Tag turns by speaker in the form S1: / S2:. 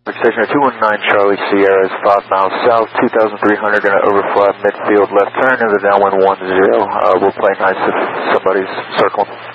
S1: Station 219 Charlie Sierra is 5 miles south, 2,300, going to overfly midfield left turn into downwind 10. We'll play nice if somebody's circling.